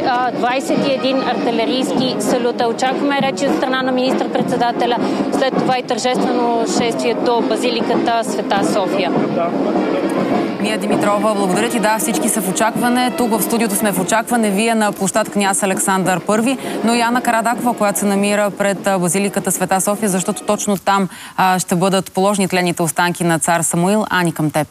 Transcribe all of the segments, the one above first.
21 артилерийски салюта. Очакваме речи от страна на министър-председателя, след това и тържествено шествие до базиликата Света София. Мия Димитрова, благодаря ти. Да, всички са в очакване. Тук в студиото сме в очакване. Вие на площад Княз Александър I, но и Ана Карадакова, която се намира пред базиликата Света София, защото точно там ще бъдат положени тленните останки на цар Самуил. Ани, към теб.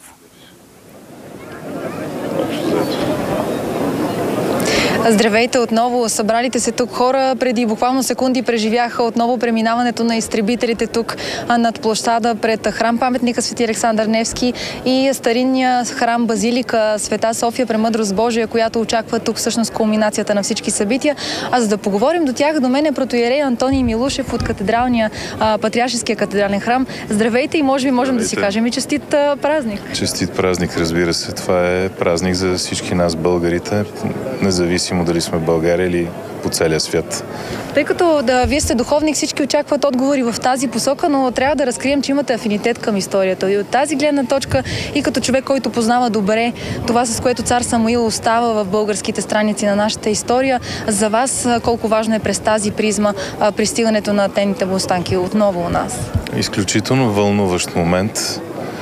Здравейте отново. Събралите се тук хора преди буквално секунди преживяха отново преминаването на изтребителите тук над площада пред храм-паметника Свети Александър Невски и старинния храм Базилика Света София Премъдрост Божия, която очаква тук всъщност кулминацията на всички събития. А за да поговорим до тях, до мен е протоиерей Антоний Милушев от катедралния Патриаршеския катедрален храм. Здравейте и може би можем да си кажем и честит празник. Честит празник, разбира се. Това е празник за всички нас, българите, независимо дали сме в България или по целия свят. Тъй като вие сте духовник, всички очакват отговори в тази посока, но трябва да разкрием, че имате афинитет към историята. И от тази гледна точка и като човек, който познава добре това, с което цар Самуил остава в българските страници на нашата история, за вас колко важно е през тази призма пристигането на тленните му останки отново у нас? Изключително вълнуващ момент.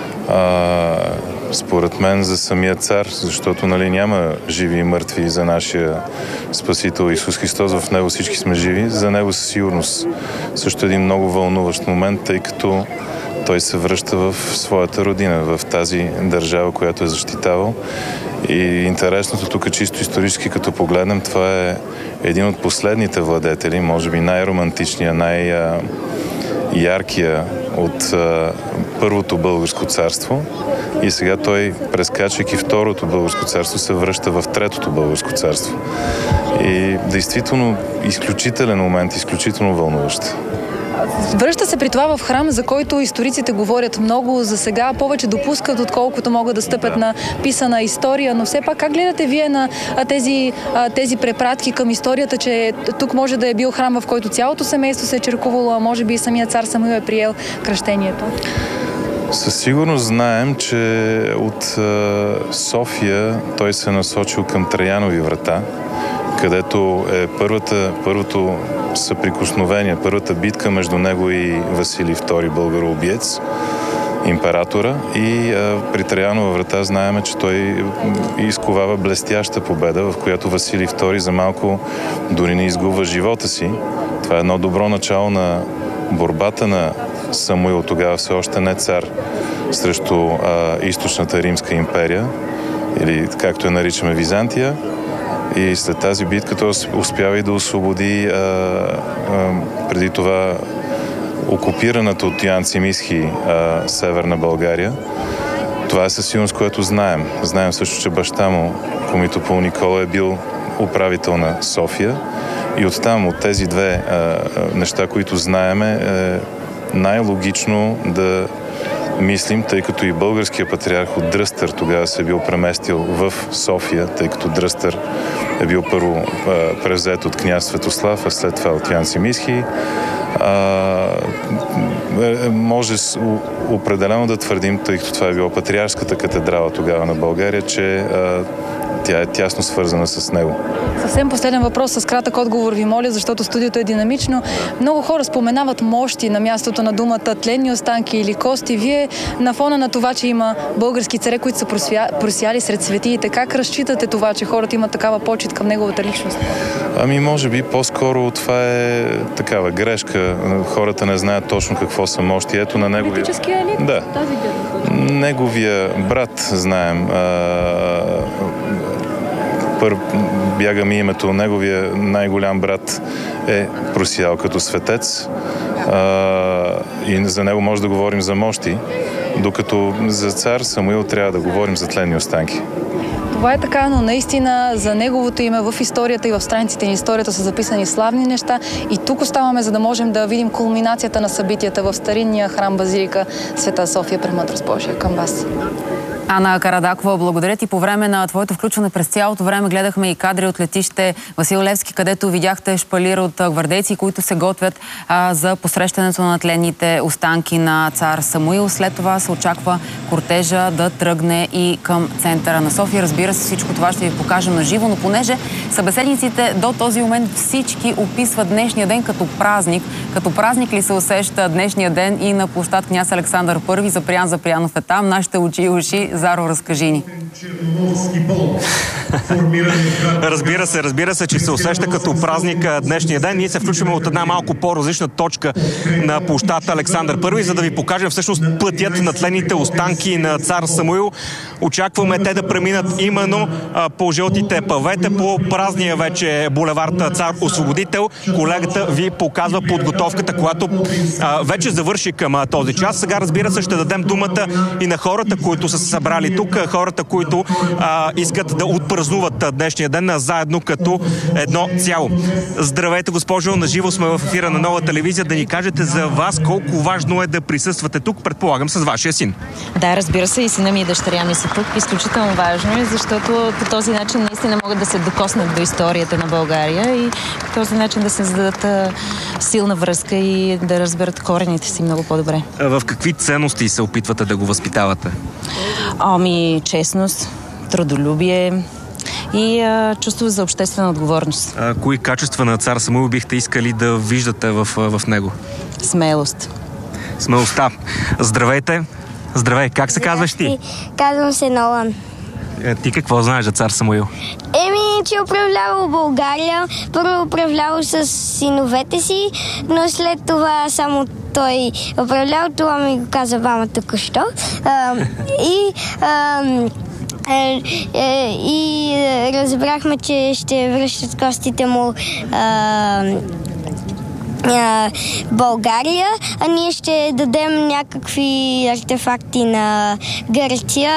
Според мен за самия цар, защото няма живи и мъртви за нашия Спасител Исус Христос, в него всички сме живи, за него със сигурност също един много вълнуващ момент, тъй като той се връща в своята родина, в тази държава, която е защитавал. И интересното тук, чисто исторически, като погледнем, това е един от последните владетели, може би най-романтичния, най-яркия от Първото българско царство. И сега той, прескачайки Второто българско царство, се връща в Третото българско царство. И действително изключителен момент, изключително вълнуващ. Връща се при това в храм, за който историците говорят много. За сега повече допускат, отколкото могат да стъпят на писана история. Но все пак, как гледате вие на тези препратки към историята, че тук може да е бил храм, в който цялото семейство се е черкувало, а може би и самият цар Самуил е приел кръщението? Със сигурност знаем, че от София той се е насочил към Траянови врата, където е първото съприкосновение, първата битка между него и Василий II, българоубиец, императора. И при Траянова врата знаем, че той изковава блестяща победа, в която Василий II за малко дори не изгубва живота си. Това е едно добро начало на борбата на Самуил, тогава все още не цар, срещу източната Римска империя, или както я наричаме Византия. И след тази битка той успява и да освободи преди това окупираната от Йоан Цимисхий Северна България. Това е със сигурност, което знаем. Знаем също, че баща му, Комитопол Никола, е бил управител на София. И оттам, от тези две неща, които знаем, е най-логично да мислим, тъй като и българския патриарх от Дръстър тогава се е бил преместил в София, тъй като Дръстър е бил първо превзет от княз Светослав, а след това от Йоан Цимисхий. Може определено да твърдим, тъй като това е била патриаршската катедрала тогава на България, че тя е тясно свързана с него. Съвсем последен въпрос с кратък отговор ви моля, защото студиото е динамично. Много хора споменават мощи на мястото на думата тленни останки или кости. Вие на фона на това, че има български царе, които са просяли сред светиите, как разчитате това, че хората имат такава почит към неговата личност? Може би по-скоро това е такава грешка. Хората не знаят точно какво са мощи. Ето на неговия... Политическия елит? Да. Неговия брат, знаем, бяга ми името, неговия най-голям брат е просиял като светец и за него може да говорим за мощи, докато за цар Самуил трябва да говорим за тленни останки. Това е така, но наистина за неговото име в историята и в страниците на историята са записани славни неща и тук оставаме, за да можем да видим кулминацията на събитията в старинния храм Базилика Света София Премъдрост Божия. Към вас. Ана Карадакова, благодаря ти. По време на твоето включване през цялото време гледахме и кадри от летище Васил Левски, където видяхте шпалир от гвардейци, които се готвят за посрещането на тленните останки на цар Самуил. След това се очаква кортежа да тръгне и към центъра на София. Разбира се, всичко това ще ви покажем на живо, но понеже събеседниците до този момент всички описват днешния ден като празник. Като празник ли се усеща днешния ден и на площад Княз Александър I? Запрян Запрянов е там. Нашите очи и уши. Заро, разкажи ни. Разбира се, че се усеща като празник днешния ден. Ние се включваме от една малко по-различна точка на площад Александър I, за да ви покажем всъщност пътят на тленните останки на цар Самуил. Очакваме те да преминат именно по жълтите павета, по празния вече булевард Цар Освободител. Колегата ви показва подготовката, която вече завърши към този час. Сега, разбира се, ще дадем думата и на хората, които са се събрали тук, хората, които искат да отпразнуват днешния ден заедно като едно цяло. Здравейте, госпожо, наживо сме в ефира на Нова телевизия. Да ни кажете за вас колко важно е да присъствате тук, предполагам, с вашия син. Да, разбира се, и сина ми и дъщеря ми са тук. Изключително важно е, защото по този начин наистина могат да се докоснат до историята на България и по този начин да се създадат силна връзка и да разберат корените си много по-добре. В какви ценности се опитвате да го възпитавате? Честност, трудолюбие и чувство за обществена отговорност. Кои качества на цар Самуил бихте искали да виждате в него? Смелост. Смелостта. Здравейте. Здравей, как се казваш ти? Казвам се Нолан. Ти какво знаеш за цар Самуил? Че управлявал България. Първо управлявал с синовете си, но след това само той управлявал. Това ми го каза мама току-що. И разбрахме, че ще връщат костите му България, а ние ще дадем някакви артефакти на Гърция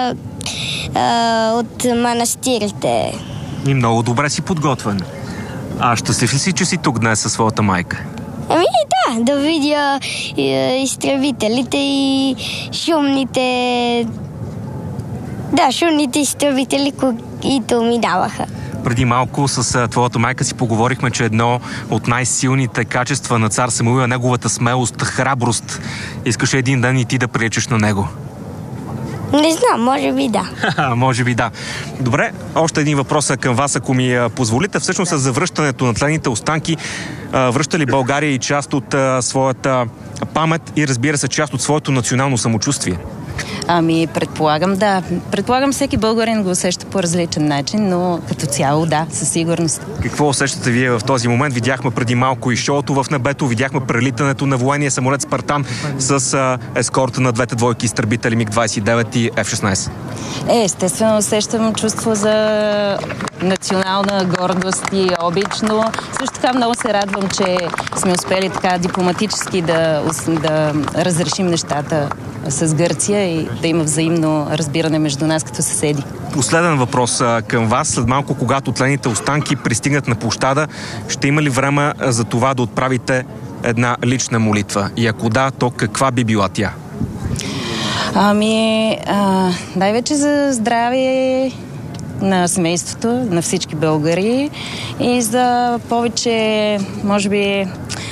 от манастирите. И много добре си подготвен. Щастлив ли си, че си тук днес със своята майка? Да видя изтребителите и шумните изтребители, които ми даваха. Преди малко с твоята майка си поговорихме, че едно от най-силните качества на цар Самуил е неговата смелост, храброст. Искаш един ден и ти да приличаш на него? Не знам, може би да. Може би да. Добре, още един въпрос към вас, ако ми позволите. Всъщност за връщането на тленните останки, връща ли България и част от своята памет и, разбира се, част от своето национално самочувствие? Предполагам, да. Предполагам, всеки българин го усеща по различен начин, но като цяло, да, със сигурност. Какво усещате вие в този момент? Видяхме преди малко и шоуто в небето, видяхме прелитането на военния самолет Спартан с ескорта на двете двойки изтребители МиГ-29 и F-16. Естествено, усещам чувство за национална гордост и обич, но също така много се радвам, че сме успели така дипломатически да разрешим нещата с Гърция и да има взаимно разбиране между нас като съседи. Последен въпрос към вас. След малко, когато тленните останки пристигнат на площада, ще има ли време за това да отправите една лична молитва? И ако да, то каква би била тя? Най-вече за здраве на семейството, на всички българи и за повече, може би,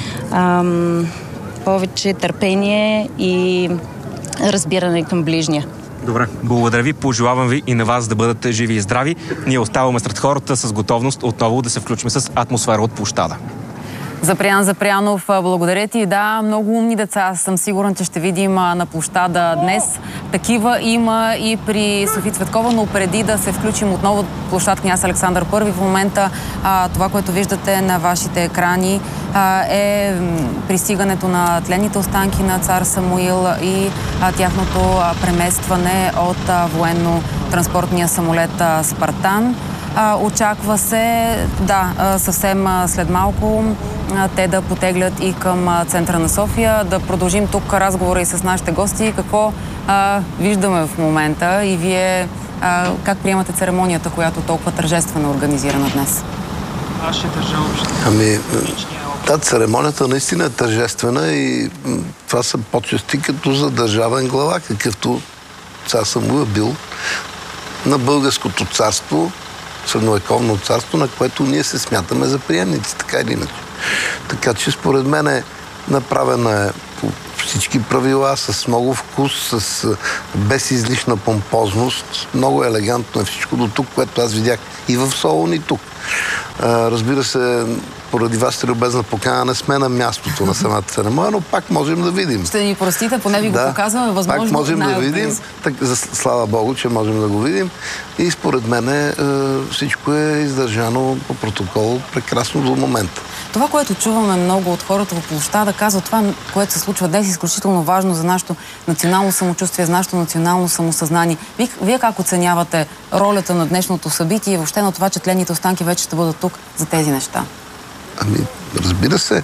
повече търпение и разбиране към ближния. Добре, благодаря ви, пожелавам ви и на вас да бъдете живи и здрави. Ние оставаме сред хората с готовност отново да се включим с атмосфера от площада. Запрян Запрянов, благодаря ти. Да, много умни деца. Съм сигурна, че ще видим на площада днес. Такива има и при Софи Цветкова, но преди да се включим отново в площад Княз Александър I, в момента това, което виждате на вашите екрани, е пристигането на тленните останки на цар Самуил и тяхното преместване от военно-транспортния самолет Спартан. Очаква се, съвсем след малко те да потеглят и към центъра на София. Да продължим тук разговора и с нашите гости. Какво виждаме в момента и вие как приемате церемонията, която толкова тържествено организирана днес? Аз ще държа церемонията наистина е тържествена и това са почести като за държавен глава, какъвто цар Самуил бил на българското царство, средновековно царство, на което ние се смятаме за приемници, така или иначе. Така че според мен е направена по всички правила, с много вкус, без излишна помпозност. Много елегантно е всичко до тук, което аз видях и в Солун, и тук. Разбира се, поради вашата любезна покана не сме на мястото на самата церемония, но пак можем да видим. Ще ни простите, поне ви го показваме, възможно пак можем да видим. Слава Богу, че можем да го видим. И според мен всичко е издържано по протокол прекрасно до момента. Това, което чуваме много от хората по площада, казва това, което се случва днес, е изключително важно за нашето национално самочувствие, за нашето национално самосъзнание. Вие как оценявате ролята на днешното събитие и въобще на това, че тленните останки вече ще бъдат тук за тези неща? Ами, разбира се.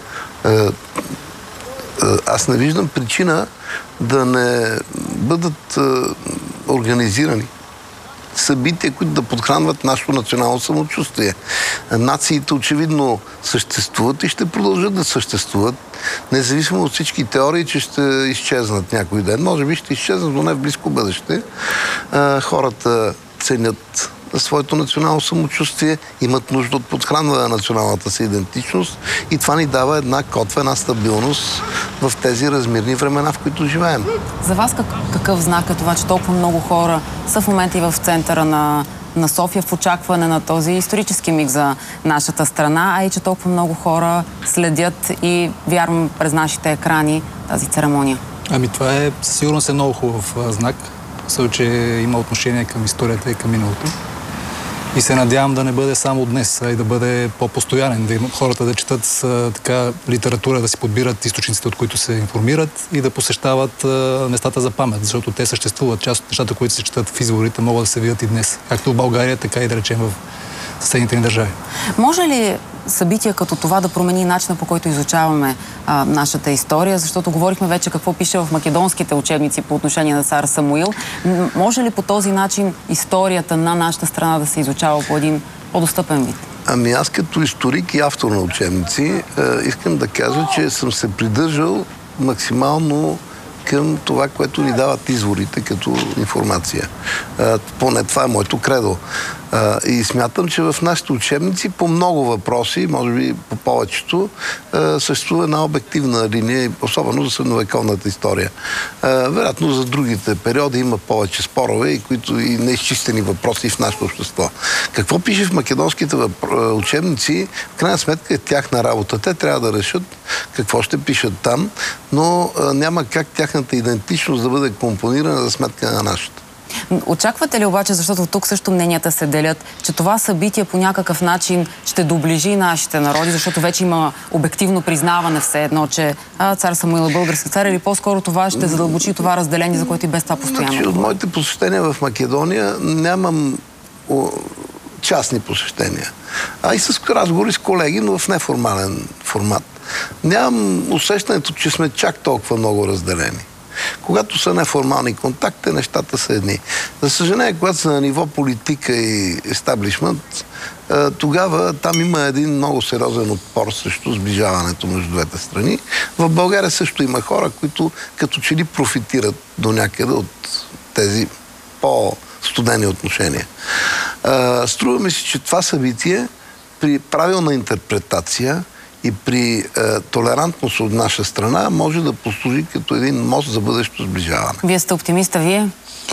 Аз не виждам причина да не бъдат организирани събития, които да подхранват нашето национално самочувствие. Нациите очевидно съществуват и ще продължат да съществуват, независимо от всички теории, че ще изчезнат някой ден. Може би ще изчезнат, но не в близко бъдеще. Хората ценят своето национално самочувствие, имат нужда от подхранване на националната си идентичност и това ни дава една котвена стабилност в тези размирни времена, в които живеем. За вас какъв знак е това, че толкова много хора са в момента и в центъра на София в очакване на този исторически миг за нашата страна, а и че толкова много хора следят и вярвам през нашите екрани тази церемония? Ами това е сигурно е много хубав знак, също, че има отношение към историята и към миналото. И се надявам да не бъде само днес, а и да бъде по-постоянен, да хората да четат така литература, да си подбират източниците, от които се информират и да посещават местата за памет, защото те съществуват. Част от нещата, които се четат в изворите, могат да се видят и днес. Както в България, така и да речем в съседните ни държави. Може ли събития като това да промени начина, по който изучаваме нашата история? Защото говорихме вече какво пише в македонските учебници по отношение на цар Самуил. Може ли по този начин историята на нашата страна да се изучава по един по-достъпен вид? Ами аз като историк и автор на учебници искам да кажа, че съм се придържал максимално към това, което ни дават изворите като информация. Поне това е моето кредо. И смятам, че в нашите учебници по много въпроси, може би по повечето, съществува една обективна линия, особено за средновековната история. Вероятно за другите периоди има повече спорове и неизчистени въпроси в нашето общество. Какво пише в македонските учебници, в крайна сметка е тяхна работа. Те трябва да решат какво ще пишат там, но няма как тяхната идентичност да бъде компонирана за сметка на нашата. Очаквате ли обаче, защото тук също мненията се делят, че това събитие по някакъв начин ще доближи нашите народи, защото вече има обективно признаване все едно, че цар Самуил е български цар, или по-скоро това ще задълбочи това разделение, за което и без това постоянно? Значи, от моите посещения в Македония нямам частни посещения, а и с разговори с колеги, но в неформален формат. Нямам усещането, че сме чак толкова много разделени. Когато са неформални контакти, нещата са едни. За съжаление, когато са на ниво политика и естаблишмент, тогава там има един много сериозен отпор срещу сближаването между двете страни. В България също има хора, които като че ли профитират до някъде от тези по-студени отношения. Струва ми се, че това събитие при правилна интерпретация и при толерантност от наша страна може да послужи като един мост за бъдещо сближаване. Вие сте оптимиста, вие?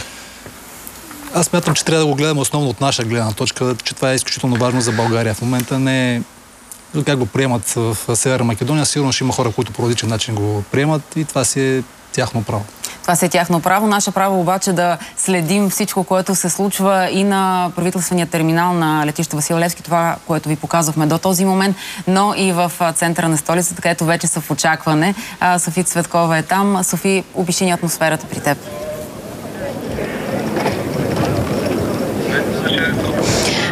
Аз смятам, че трябва да го гледаме основно от наша гледна точка, че това е изключително важно за България. В момента не е как го приемат в Северна Македония. Сигурно ще има хора, които по различен начин го приемат и това си е тяхно право. Това си е тяхно право. Наше право обаче да следим всичко, което се случва и на правителствения терминал на летище Васил Левски, това, което ви показвахме до този момент, но и в центъра на столицата, където вече са в очакване. Софи Цветкова е там. Софи, опиши ни атмосферата при теб.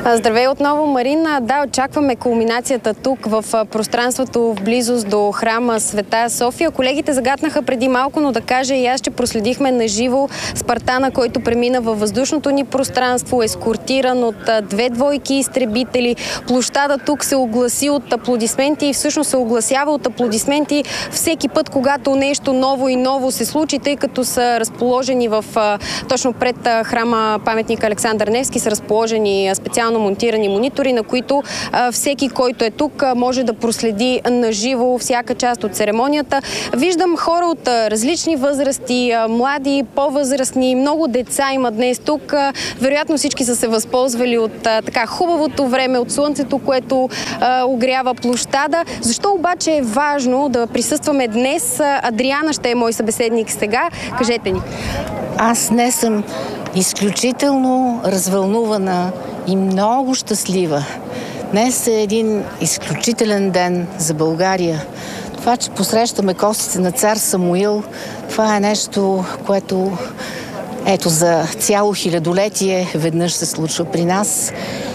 Здравей отново, Марина. Да, очакваме кулминацията тук в пространството в близост до храма Света София. Колегите загатнаха преди малко, но да кажа и аз, че проследихме наживо Спартана, който премина във въздушното ни пространство, ескортиран от 2 двойки изтребители. Площада тук се огласи от аплодисменти и всъщност се огласява от аплодисменти всеки път, когато нещо ново и ново се случи, тъй като са разположени точно пред храма паметника Александър Невски, са разположени специално монтирани монитори, на които всеки, който е тук, може да проследи наживо всяка част от церемонията. Виждам хора от различни възрасти, млади, по-възрастни, много деца има днес тук. Вероятно всички са се възползвали от така хубавото време, от слънцето, което огрява площада. Защо обаче е важно да присъстваме днес? Адриана ще е мой събеседник сега. Кажете ни. Аз днес съм изключително развълнувана и много щастлива. Днес е един изключителен ден за България. Това, че посрещаме костите на цар Самуил, това е нещо, което ето за цяло хилядолетие веднъж се случва при нас.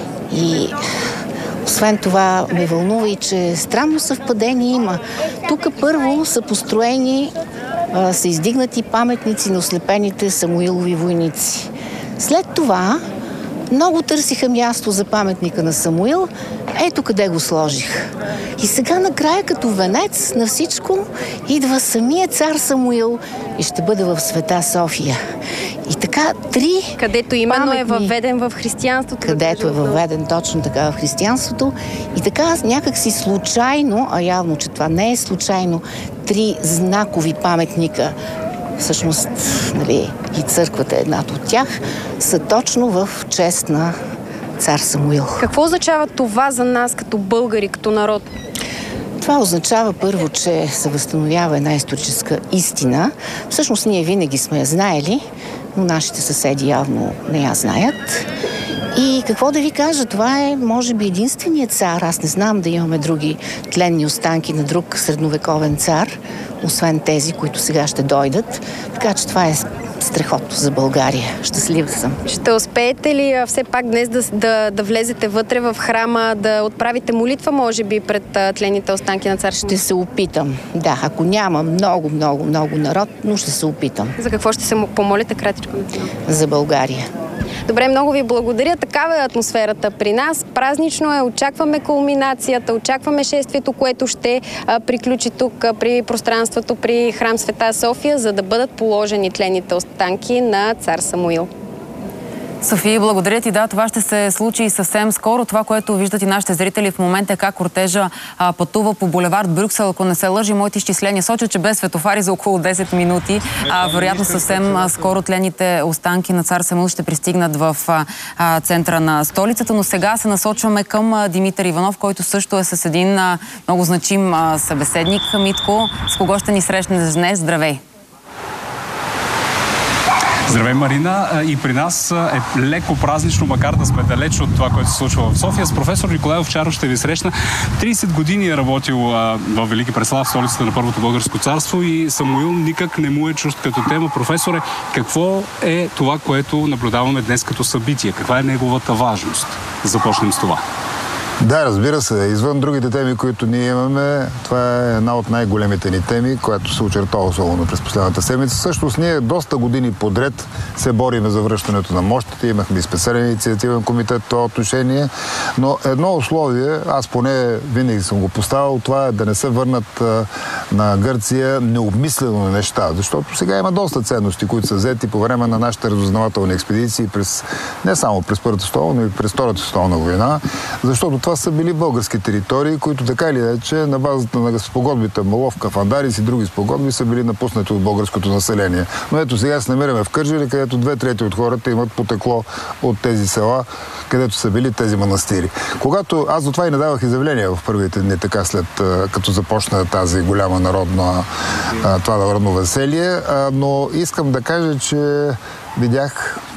И освен това ме вълнува и, че странно съвпадение има. Тук първо са построени, са издигнати паметници на ослепените Самуилови войници. След това много търсиха място за паметника на Самуил. Ето къде го сложих. И сега накрая като венец на всичко идва самия цар Самуил и ще бъде в Света София. И така 3 където именно е въведен в християнството. Където е въведен точно така в християнството. И така някак си случайно, а явно, че това не е случайно, 3 знакови паметника, всъщност, нали, и църквата е едната от тях, са точно в чест на цар Самуил. Какво означава това за нас като българи, като народ? Това означава първо, че се възстановява една историческа истина. Всъщност ние винаги сме я знаели, но нашите съседи явно не я знаят. И какво да ви кажа, това е може би единственият цар. Аз не знам да имаме други тленни останки на друг средновековен цар, освен тези, които сега ще дойдат. Така че това е страхотно за България. Щастлива съм. Ще успеете ли все пак днес да влезете вътре в храма, да отправите молитва, може би, пред тленните останки на цар? Ще се опитам. Да, ако няма много народ, но ще се опитам. За какво ще се помолите кратичко? За България. Добре, много ви благодаря. Такава е атмосферата при нас. Празнично е, очакваме кулминацията, очакваме шествието, което ще приключи тук при пространството при храм Света София, за да бъдат положени тленните останки на цар Самуил. София, благодаря ти. Да, това ще се случи съвсем скоро. Това, което виждат и нашите зрители в момента, е как кортежа пътува по булевард Брюксел. Ако не се лъжи, моите изчисления сочат, че без светофари за около 10 минути. Вероятно съвсем скоро тлените останки на цар Самуил ще пристигнат в центъра на столицата. Но сега се насочваме към Димитър Иванов, който също е с един много значим събеседник. Митко, с кого ще ни срещнеш днес? Здравей! Здравей, Марина. И при нас е леко празнично, макар да сме далеч от това, което се случва в София. С професор Николай Овчаров ще ви срещна. 30 години е работил в Велики Преслав, столицата на Първото българско царство, и Самуил никак не му е чужд като тема. Професоре, какво е това, което наблюдаваме днес като събитие? Каква е неговата важност? Започнем с това. Да, разбира се. Извън другите теми, които ние имаме, това е една от най-големите ни теми, която се очертава особено през последната седмица. Всъщност ние доста години подред се бориме за връщането на мощите. Имахме и специален инициативен комитет в това отношение. Но едно условие, аз поне винаги съм го поставил, това е да не се върнат на Гърция необмислено неща. Защото сега има доста ценности, които са взети по време на нашите разузнавателни експедиции, не само през Първата световна, но и през Втората световна война. Защото това са били български територии, които така или иначе на базата на спогодбите Маловка, Фандарис и други спогодби са били напуснати от българското население. Но ето сега се намираме в Кърджали, където 2/3 от хората имат потекло от тези села, където са били тези манастири. Когато аз до това и не давах изявления в първите дни, така след като започна тази голяма това народно веселие, но искам да кажа, че видях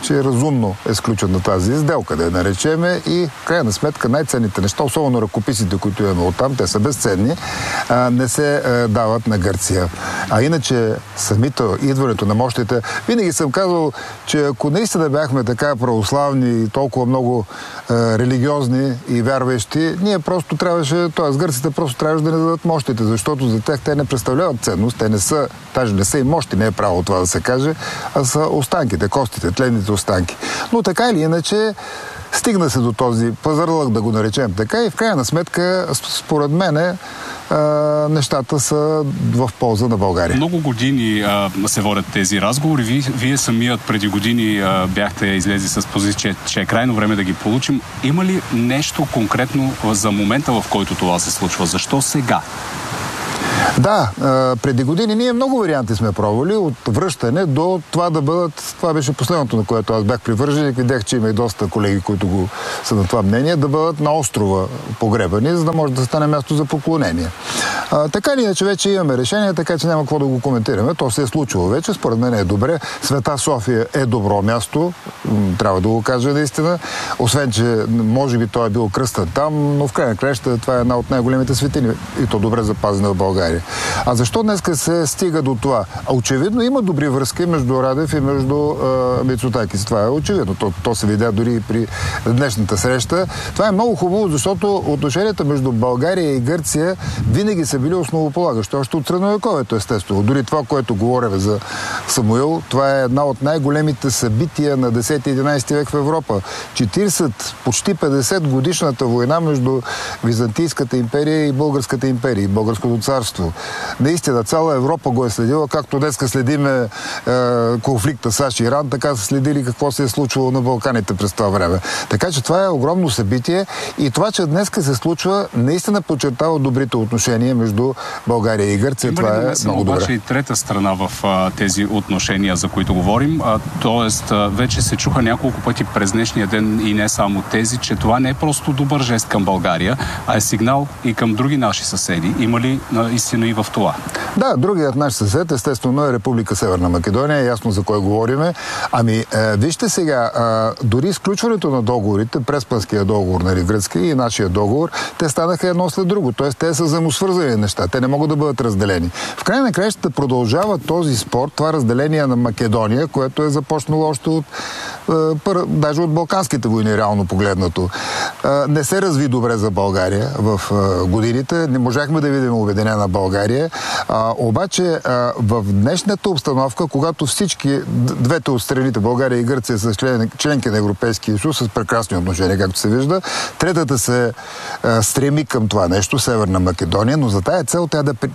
че разумно е сключена тази сделка, да я наречеме, и в крайна сметка най-ценните неща, особено ръкописите, които имаме оттам, те са безценни, не се дават на Гърция. А иначе самито идването на мощите, винаги съм казал, че ако наистина бяхме така православни и толкова много религиозни и вярващи, ние просто трябваше, т.е. гърците просто трябваше да не дадат мощите, защото за тях те не представляват ценност, те не са, даже не са и мощи, не е право това да се каже, а са останките, костите, тленните останки. Но така или иначе, стигна се до този пазарлък, да го наречем така, и в крайна сметка, според мене, нещата са в полза на България. Много години се водят тези разговори. Вие самият преди години бяхте излезли с позиция, че е крайно време да ги получим. Има ли нещо конкретно за момента, в който това се случва? Защо сега? Да, преди години ние много варианти сме пробвали, от връщане до това да бъдат, това беше последното, на което аз бях привърженик, видях, че има и доста колеги, които са на това мнение, да бъдат на острова погребани, за да може да стане място за поклонение. Така ли, че вече имаме решение, така че няма какво да го коментираме. То се е случило вече, според мен е добре. Света София е добро място, трябва да го кажа наистина. Освен, че може би той е бил кръстен там, но в крайна краища това е една от най-големите светини и то добре запазена в България. А защо днеска се стига до това? Очевидно има добри връзки между Радев и между Мицотакис. Това е очевидно. То се видя дори и при днешната среща. Това е много хубаво, защото отношенията между България и Гърция винаги са били основополагащи. Още от средновековието, естествено. Дори това, което говорим за Самуил, това е една от най-големите събития на 10-11 век в Европа. 40, почти 50 годишната война между Византийската империя и Българската империя, и Българското царство. Наистина, цяла Европа го е следила, както днеска следиме конфликта САЩ и Иран, така са следили какво се е случвало на Балканите през това време. Така че това е огромно събитие и това, че днеска се случва, наистина подчертава добрите отношения между България и Гърция. Това е много добре. Обаче и трета страна в тези отношения, за които говорим. Тоест, вече се чуха няколко пъти през днешния ден и не само тези, че това не е просто добър жест към България, а е сигнал и към други наши съседи. Има ли истина и в това? Да, другият наш съсед, естествено, е Република Северна Македония. Е ясно за кой говориме. Вижте сега, дори изключването на договорите, Преспанския договор, нали, гръцки, и нашия договор, те станаха едно след друго. Тоест, те са взаимосвързани неща. Те не могат да бъдат разделени. В край на краищата продължава този спор, това разделение на Македония, което е започнало още от даже от Балканските войни, реално погледнато. Не се разви добре за България в годините. Не можахме да видим обединена България. Обаче в днешната обстановка, когато всички, двете от страните, България и Гърция, са членки на Европейския съюз с прекрасни отношения, както се вижда, третата се стреми към това нещо, Северна Македония, но за тая цел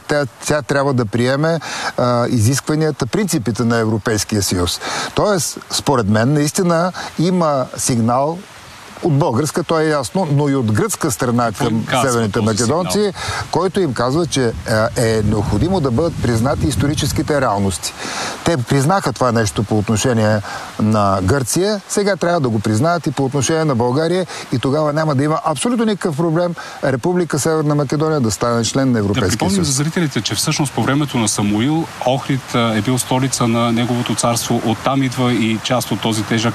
тя трябва да приеме изискванията, принципите на Европейския съюз. Тоест, според мен, наистина има сигнал от българска, то е ясно, но и от гръцка страна към северните македонци, който им казва, че е необходимо да бъдат признати историческите реалности. Те признаха това нещо по отношение на Гърция, сега трябва да го признаят и по отношение на България и тогава няма да има абсолютно никакъв проблем Република Северна Македония да стане член на Европейския съюз. Да припомним за зрителите, че всъщност по времето на Самуил Охрид е бил столица на неговото царство. Оттам идва и част от този тежък,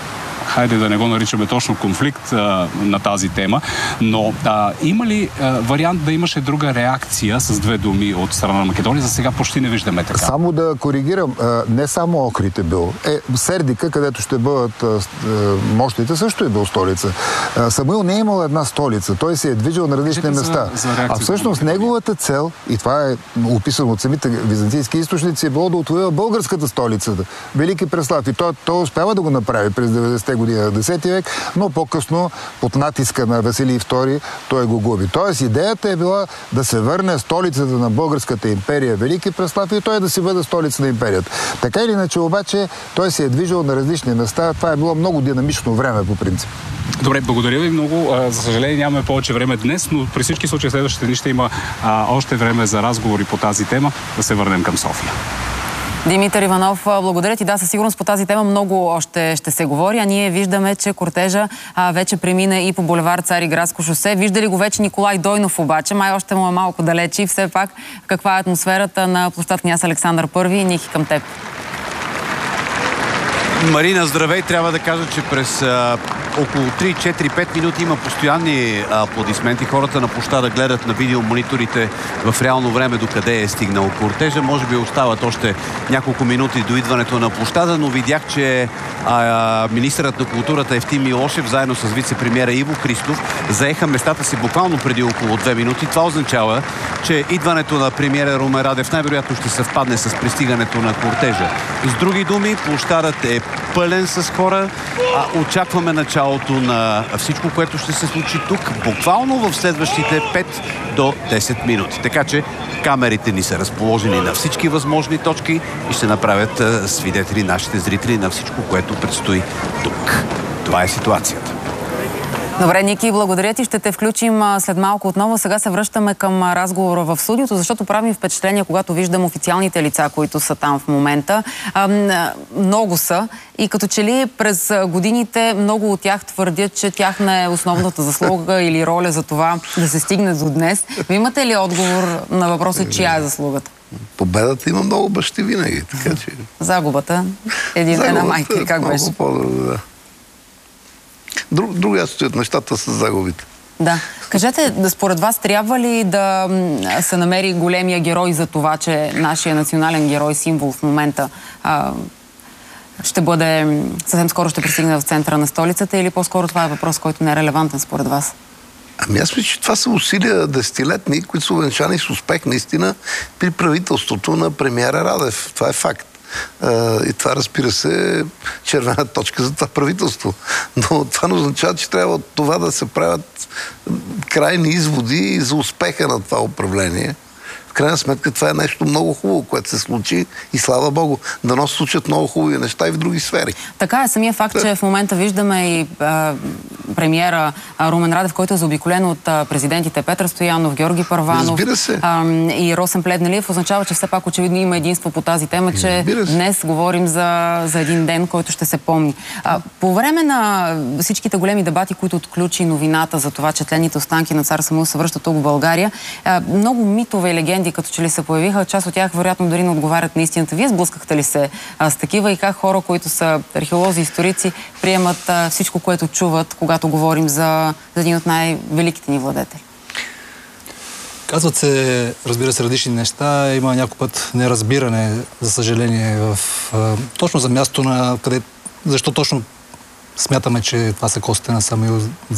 хайде да не го наричаме точно конфликт на тази тема, но има ли вариант да имаше друга реакция с две думи от страна на Македония? За сега почти не виждаме така. Само да коригирам, не само Охрид е бил. Сердика, където ще бъдат мощите, също е бил столица. Самуил не е имал една столица. Той се е движил на различни места. А всъщност неговата цел, и това е описано от самите византийски източници, е било да отвоюва българската столица. Велики Преслав. И той успява да го направи през 90-те години на 10 век, но по-късно под натиска на Василий II той го губи. Тоест идеята е била да се върне столицата на българската империя Велики Преслав и той да си бъде столица на империята. Така или иначе обаче той се е движил на различни места. Това е било много динамично време по принцип. Добре, благодаря ви много. За съжаление нямаме повече време днес, но при всички случаи следващите дни ще има още време за разговори по тази тема. Да се върнем към София. Димитър Иванов, благодаря ти. Да, със сигурност по тази тема много още ще се говори, а ние виждаме, че кортежа вече премина и по булевард Цариградско шосе. Виждали го вече Николай Дойнов обаче, май още му е малко далече и все пак каква е атмосферата на площад Княз Александър I и Ники към теб. Марина, здравей! Трябва да кажа, че през около 3-4-5 минути има постоянни аплодисменти. Хората на площада гледат на видеомониторите в реално време докъде е стигнал кортежа. Може би остават още няколко минути до идването на площада, но видях, че министърът на културата Евтим Милошев заедно с вице-премиера Иво Христов заеха местата си буквално преди около 2 минути. Това означава, че идването на премиера Румен Радев най-вероятно ще съвпадне с пристигането на кортежа. С други думи, площадът е пълен с хора. Очакваме началото на всичко, което ще се случи тук, буквално в следващите 5 до 10 минути. Така че камерите ни са разположени на всички възможни точки и ще направят свидетели нашите зрители на всичко, което предстои тук. Това е ситуацията. Добре, Ники, благодаря ти. Ще те включим след малко отново. Сега се връщаме към разговора в студиото, защото правим впечатление, когато виждам официалните лица, които са там в момента. Много са и като че ли през годините много от тях твърдят, че тяхна е основната заслуга или роля за това да се стигне до днес. Ви имате ли отговор на въпроса, чия е заслугата? Победата има много бащи винаги, така че... Загубата? Една майка, как беше? Да. Другия стоят нещата с загубите. Да. Кажете, според вас трябва ли да се намери големия герой за това, че нашия национален герой, символ в момента ще бъде, съвсем скоро ще пристигне в центъра на столицата, или по-скоро това е въпрос, който не е релевантен според вас? Ами аз мисля, че това са усилия десетилетни, които са увенчани с успех наистина при правителството на премиера Радев. Това е факт. И това, разбира се, е червена точка за това правителство. Но това не означава, че трябва от това да се правят крайни изводи за успеха на това управление. В крайна сметка това е нещо много хубаво, което се случи и слава Богу, дано се случат много хубави неща и в други сфери. Така е, самия факт, че в момента виждаме и премиера Румен Радев, който е заобиколен от президентите Петър Стоянов, Георги Първанов и Росен Плевнелиев, означава, че все пак очевидно има единство по тази тема, че днес говорим за един ден, който ще се помни. По време на всичките големи дебати, които отключи новината за това, че тленните останки на цар Самуил се връщат тук в България, много митове и легенди като че ли се появиха. Част от тях вероятно дори не отговарят на истината. Вие сблъскахте ли се с такива и как хора, които са археолози, историци, приемат всичко, което чуват, когато говорим за един от най-великите ни владетели? Казват се, разбира се, различни неща. Има някой път неразбиране, за съжаление, точно за място на къде... Защо точно смятаме, че това са костите на Самуил?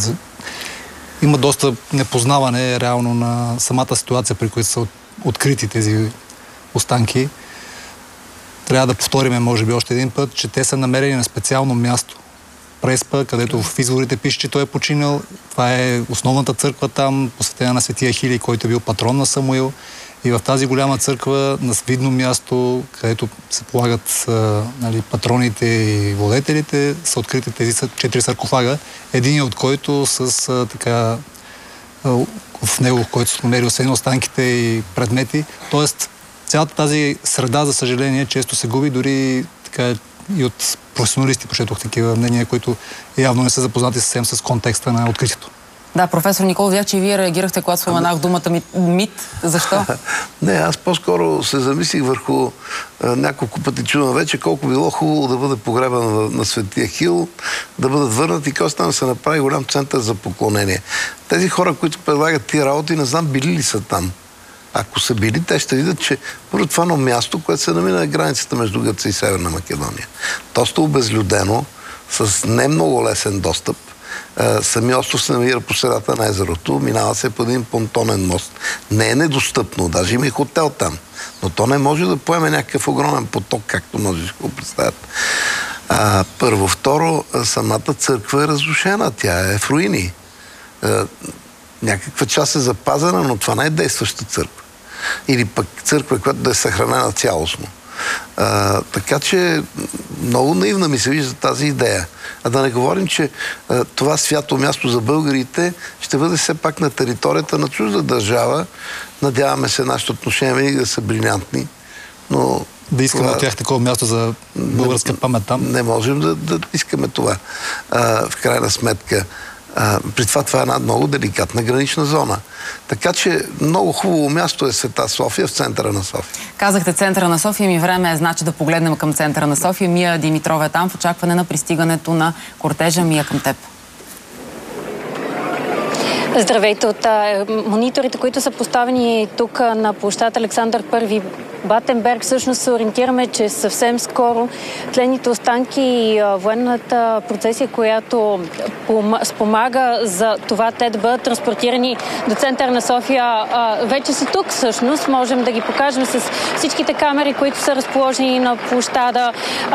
Има доста непознаване реално на самата ситуация, при която са открити тези останки. Трябва да повторим, може би, още един път, че те са намерени на специално място. Преспа, където в изворите пише, че той е починал. Това е основната църква там, посветена на Светия Хилий, който е бил патрон на Самуил. И в тази голяма църква, на видно място, където се полагат патроните и владетелите, са открити тези 4 саркофага, един от който с в него, в който са намерили освен останките и предмети. Тоест, цялата тази среда, за съжаление, често се губи, дори така и от професионалисти почетох такива мнения, които явно не са запознати съвсем с контекста на откритието. Да, професор Никол, видях, че и вие реагирахте, когато споменах думата мит. Защо? Не, аз по-скоро се замислих върху няколко пъти чувам вече колко било хубаво да бъде погребан на Светия Хил, да бъдат върнати и кости да се направи голям център за поклонение. Тези хора, които предлагат тия работи, не знам били ли са там. Ако са били, те ще видят, че първо това на място, което се намира на границата между Гърция и Северна Македония. Доста обезлюдено, с не много лесен достъп. Самия остров се намира по средата на езерото, минава се по един понтонен мост. Не е недостъпно, даже има и хотел там. Но то не може да поеме някакъв огромен поток, както можеш да го представят. Първо. Второ, самата църква е разрушена, тя е в руини. Някаква част е запазена, но това не е действаща църква. Или пък църква, която да е съхранена цялостно. Така че много наивна ми се вижда тази идея. А да не говорим, че това свято място за българите ще бъде все пак на територията на чужда държава. Надяваме се нашите отношения винаги да са брилянтни. Но да искаме от тях такова място за българска памет там? Не можем да искаме това. В крайна сметка. При това е една много деликатна гранична зона. Така че много хубаво място е Света София в центъра на София. Казахте центъра на София, ми време е значи да погледнем към центъра на София. Мия Димитрова е там в очакване на пристигането на кортежа. Мия, към теб. Здравейте. От мониторите, които са поставени тук на площад Александър I Батенберг, всъщност се ориентираме, че съвсем скоро тленните останки и военната процесия, която спомага за това те да бъдат транспортирани до центъра на София, вече са тук всъщност. Можем да ги покажем с всичките камери, които са разположени на площада.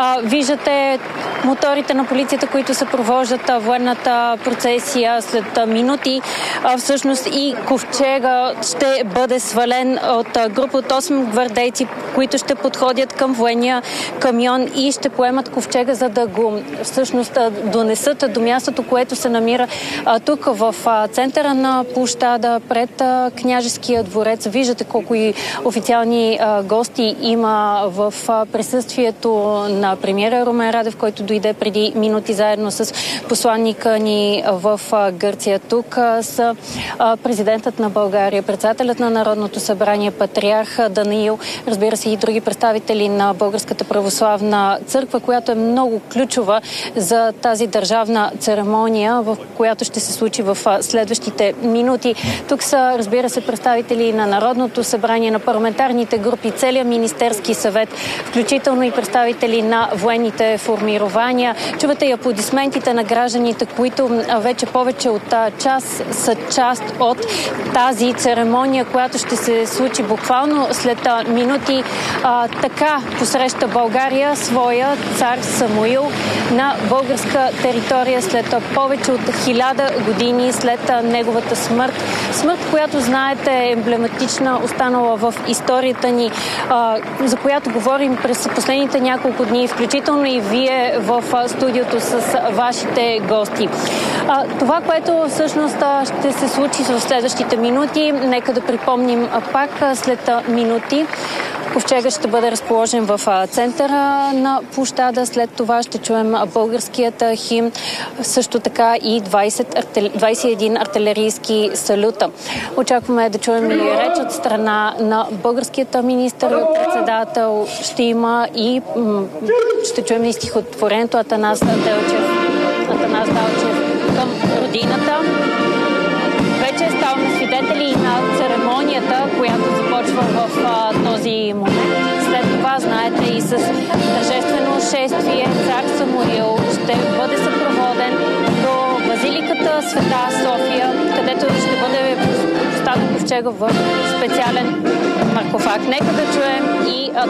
Виждате моторите на полицията, които съпровождат военната процесия. След минути всъщност и ковчега ще бъде свален от група от 8 гвардейци, които ще подходят към военния камион и ще поемат ковчега, за да го всъщност донесат до мястото, което се намира тук в центъра на площада пред Княжеския дворец. Виждате колко и официални гости има в присъствието на премиера Румен Радев, който дойде преди минути заедно с посланника ни в Гърция. Тук са президентът на България, председателят на Народното събрание, патриарх Даниил, разбира се и други представители на Българската православна църква, която е много ключова за тази държавна церемония, в която ще се случи в следващите минути. Тук са, разбира се, представители на Народното събрание, на парламентарните групи, целият Министерски съвет, включително и представители на военните формирования. Чувате и аплодисментите на гражданите, които вече повече от час са част от тази церемония, която ще се случи буквално след минути. Така посреща България своя цар Самуил на българска територия след повече от 1000 години след неговата смърт. Смърт, която знаете е емблематична, останала в историята ни, за която говорим през последните няколко дни, включително и вие в студиото с вашите гости. Това, което всъщност ще се случи в следващите минути, нека да припомним пак след минути. Ковчега ще бъде разположен в центъра на площада. След това ще чуем българският химн, също така и 21 артилерийски салюта. Очакваме да чуем и реч от страна на българският министър-председател. Ще има и ще чуем и стихотворението Атанас Далчев към родината. Вече ставаме свидетели на церемонията, която започва в този момент. След това, знаете, и с тържествено шествие цар Самуил ще бъде съпроводен до базиликата Света София, където ще бъде поставен ковчега в специален маркофаг. Нека да чуем и